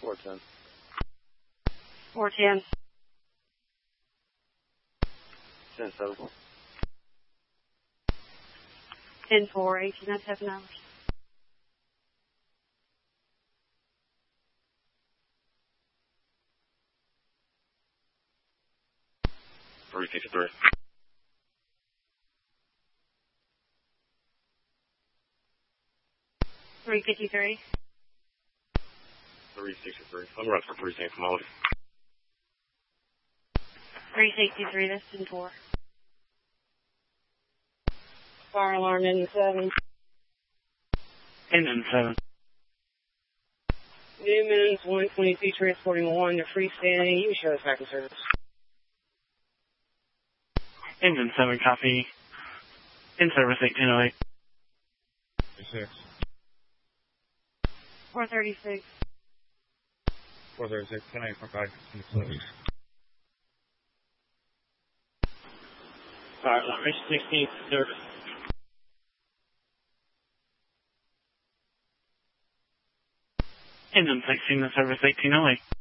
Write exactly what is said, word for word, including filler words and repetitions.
four ten. four ten. ten seven. ten four, eighteen at seven hours. three fifty-three. three fifty-three. three sixty-three. I'm running for three Saint Molly. three sixty-three, that's ten four. Fire alarm in seven. Engine seven. Newman's one twenty-two transporting one to freestanding. You show us back in service. Engine seven, copy. In service eighteen oh eight. six. four thirty-six. four thirty-six. ten eight five. Fire alarm sixteen, service. Engine sixteen, in service eighteen oh eight.